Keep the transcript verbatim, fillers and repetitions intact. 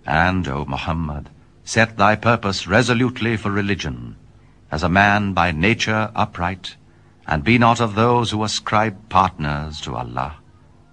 And, O Muhammad, set thy purpose resolutely for religion, as a man by nature upright, and be not of those who ascribe partners to Allah.